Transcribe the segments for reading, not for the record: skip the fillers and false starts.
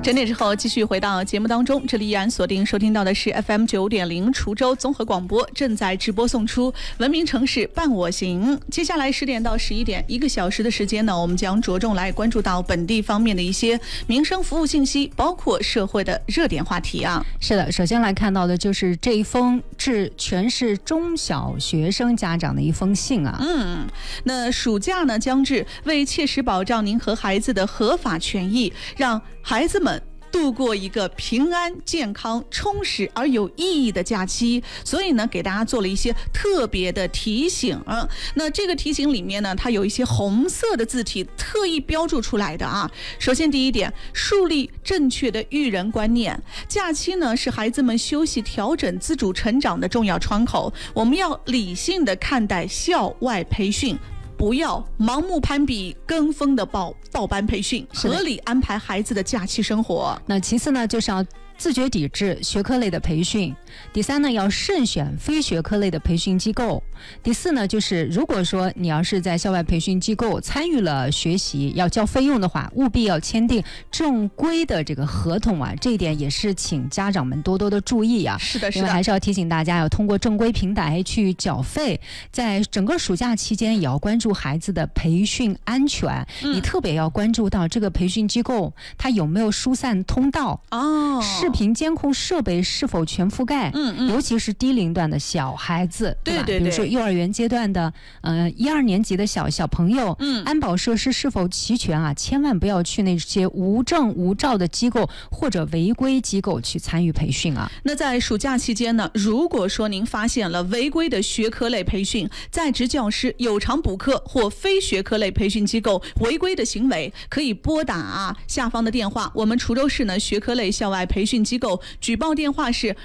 整点之后继续回到节目当中，这里依然锁定收听到的是 FM 9.0滁州综合广播，正在直播送出文明城市伴我行。接下来10点到11点1个小时的时间呢，我们将着重来关注到本地方面的一些民生服务信息，包括社会的热点话题啊。 是的，首先来看到的就是这一封致全市中小学生家长的一封信啊。 那暑假呢将至，为切实保障您和孩子的合法权益，让孩子们度过一个平安、健康、充实而有意义的假期，所以呢，给大家做了一些特别的提醒。那这个提醒里面呢，它有一些红色的字体特意标注出来的啊。首先第一点，树立正确的育人观念。假期呢，是孩子们休息、调整、自主成长的重要窗口，我们要理性的看待校外培训。不要盲目攀比、跟风的报班培训，合理安排孩子的假期生活。 那其次呢，就是要自觉抵制学科类的培训。第三呢，要慎选非学科类的培训机构。第四呢，就是如果说你要是在校外培训机构参与了学习，要交费用的话，务必要签订正规的这个合同啊。这一点也是请家长们多多的注意啊。 是的，是的。 因为还是要提醒大家，要通过正规平台去缴费。在整个暑假期间，也要关注孩子的培训安全。你特别要关注到这个培训机构它有没有疏散通道视频监控设备是否全覆盖。尤其是低龄段的小孩子，对吧？比如说幼儿园阶段的1、2年级的小朋友，安保设施是否齐全啊？千万不要去那些无证无照的机构或者违规机构去参与培训啊。 那在暑假期间呢，如果说您发现了违规的学科类培训、在职教师有偿补课或非学科类培训机构违规的行为，可以拨打下方的电话。我们滁州市呢学科类校外培训机构举报电话是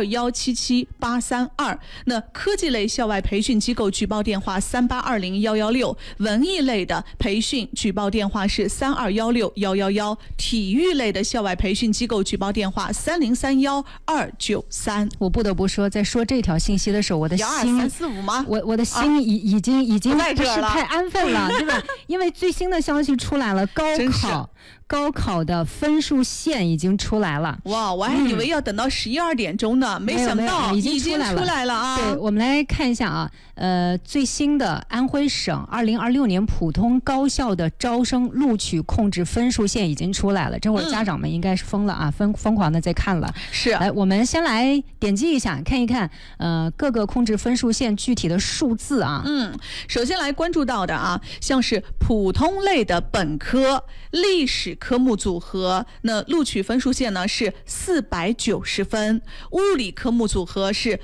2177832，那科技类校外培训机构举报电话3820116，文艺类的培训举报电话是3216111，体育类的校外培训机构举报电话3031293。 我不得不说，在说这条信息的时候，我的心 12345吗？ 我的心已经不是太安分了，对吧？因为最新的消息出来了，高考的分数线已经出来了。 哇，我还以为要等到11、2点钟呢，没想到已经出来了啊！ 对，我们来看一下啊，最新的安徽省2026年普通高校的招生录取控制分数线已经出来了，这会儿家长们应该是疯了啊，疯狂的在看了。 是， 来，我们先来点击一下，看一看各个控制分数线具体的数字啊。 首先来关注到的啊，像是普通类的本科历史科目组合，那录取分数线呢是490分，物理科目组合是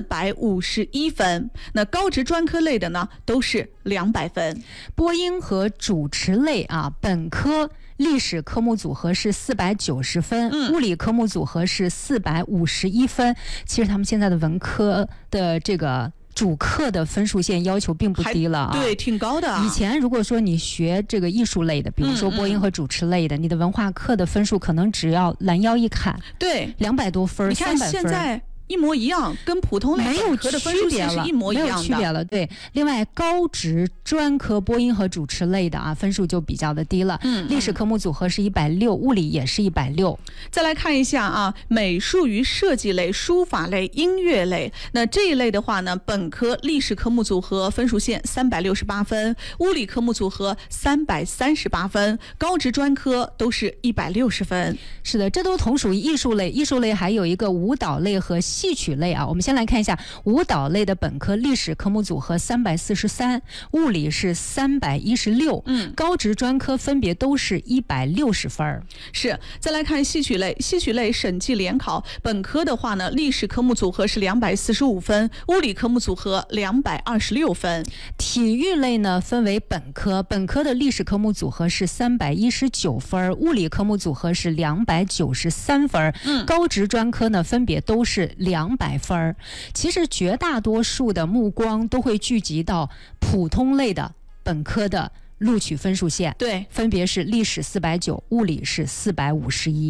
451分，那高职专科类的呢都是200分。 播音和主持类啊，本科历史科目组合是490分，物理科目组合是451分。其实他们现在的文科的这个主课的分数线要求并不低了啊， 对，挺高的啊。 以前如果说你学这个艺术类的，比如说播音和主持类的，你的文化课的分数可能只要拦腰一砍， 对 ，200多分， 你看现在一模一样，跟普通类本科的分数线是一模一样的， 没有区别了。对，另外高职专科播音和主持类的啊，分数就比较的低了。历史科目组合是160，物理也是160。 再来看一下啊，美术与设计类、书法类、音乐类，那这一类的话呢，本科历史科目组合分数线368分，物理科目组合338分，高职专科都是160分。 是的，这都同属于艺术类。艺术类还有一个舞蹈类和戏曲类啊。我们先来看一下舞蹈类的本科历史科目组合343，物理是316，高职专科分别都是160分。 是，再来看戏曲类，戏曲类审计联考本科的话呢，历史科目组合是245分，物理科目组合226分。 体育类呢分为本科的历史科目组合是319分，物理科目组合是293分，高职专科呢分别都是200分。其实绝大多数的目光都会聚集到普通类的本科的录取分数线， 对， 分别是历史490，物理是451。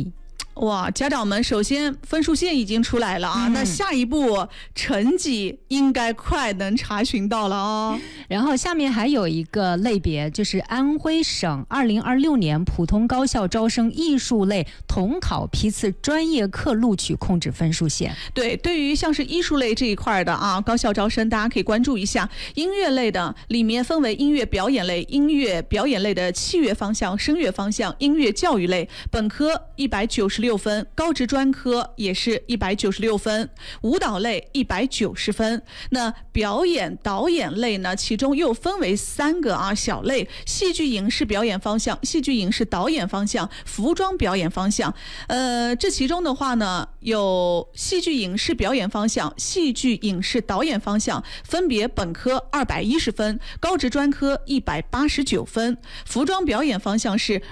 哇，家长们首先分数线已经出来了啊，那下一步成绩应该快能查询到了哦。 然后下面还有一个类别，就是安徽省2026年普通高校招生艺术类统考批次专业课录取控制分数线。 对，对于像是艺术类这一块的啊，高校招生大家可以关注一下。音乐类的里面分为音乐表演类、音乐表演类的器乐方向、声乐方向、音乐教育类，本科196分，高职专科也是196分，舞蹈类190分。那表演导演类呢，其中又分为3个啊小类：戏剧影视表演方向、戏剧影视导演方向、服装表演方向。这其中的话呢，有戏剧影视表演方向、戏剧影视导演方向，分别本科210分，高职专科189分，服装表演方向是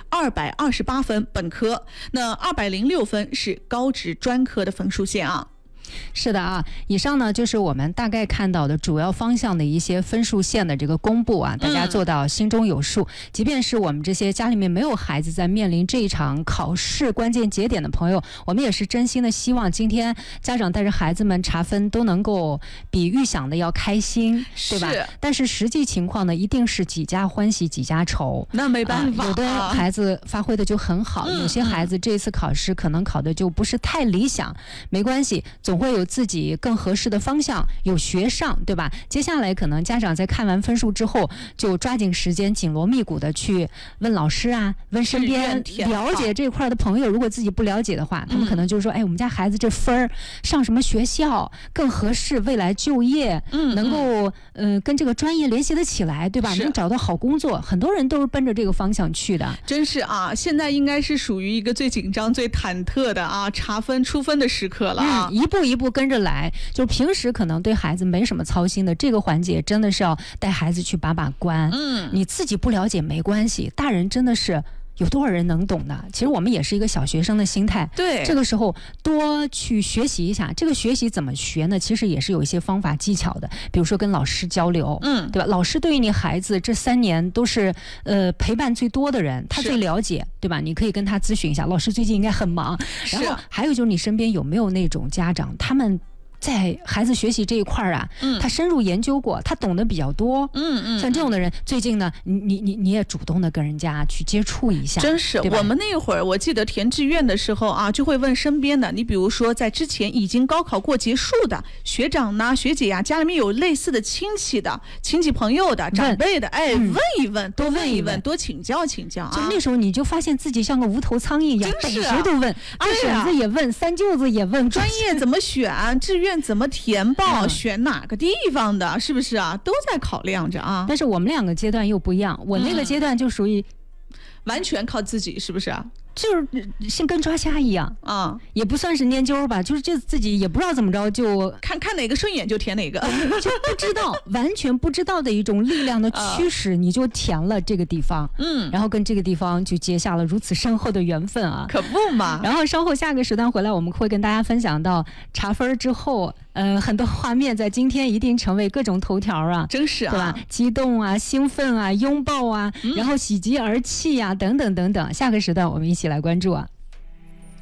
228分，本科。那206分是高职专科的分数线啊。 是的啊，以上呢就是我们大概看到的主要方向的一些分数线的这个公布啊，大家做到心中有数。即便是我们这些家里面没有孩子，在面临这一场考试关键节点的朋友，我们也是真心的希望今天家长带着孩子们查分都能够比预想的要开心，对吧？但是实际情况呢，一定是几家欢喜几家愁。 那没办法， 有的孩子发挥的就很好，有些孩子这次考试可能考的就不是太理想，没关系，总会有自己更合适的方向，有学上，对吧？接下来可能家长在看完分数之后，就抓紧时间紧锣密鼓的去问老师啊，问身边了解这块的朋友。如果自己不了解的话，他们可能就说，哎，我们家孩子这分儿上什么学校更合适，未来就业能够跟这个专业联系得起来，对吧？能找到好工作，很多人都是奔着这个方向去的。 真是啊，现在应该是属于一个最紧张、最忐忑的啊查分出分的时刻了啊。 一步一步跟着来，就平时可能对孩子没什么操心的这个环节，真的是要带孩子去把关。你自己不了解没关系，大人真的是有多少人能懂的？其实我们也是一个小学生的心态， 对， 这个时候多去学习一下。这个学习怎么学呢？其实也是有一些方法技巧的，比如说跟老师交流，对吧？老师对于你孩子这3年都是陪伴最多的人，他最了解，对吧？你可以跟他咨询一下，老师最近应该很忙。然后还有就是你身边有没有那种家长，他们在孩子学习这一块啊，他深入研究过，他懂得比较多。像这种的人，最近呢，你也主动的跟人家去接触一下。 真是，我们那会儿我记得填志愿的时候啊，就会问身边的，你比如说在之前已经高考过结束的学长呐、学姐呀，家里面有类似的亲戚的、亲戚朋友的、长辈的，哎，问一问，多问一问，多请教请教啊。 就那时候你就发现自己像个无头苍蝇一样，逮谁都问，二婶子也问，三舅子也问， 专业怎么选，志愿怎么填报，选哪个地方的，是不是啊？都在考量着啊。 但是我们2个阶段又不一样，我那个阶段就属于完全靠自己，是不是啊？ 就是像跟抓瞎一样啊，也不算是研究吧，就是这自己也不知道怎么着，就看哪个顺眼就填哪个， 就不知道，完全不知道的一种力量的驱使，你就填了这个地方，然后跟这个地方就结下了如此深厚的缘分啊， 可不嘛。 然后稍后下个时段回来，我们会跟大家分享到查分之后，很多画面在今天一定成为各种头条啊， 真是啊， 对吧？激动啊，兴奋啊，拥抱啊，然后喜极而泣啊，等等等等。下个时段我们一起来关注啊。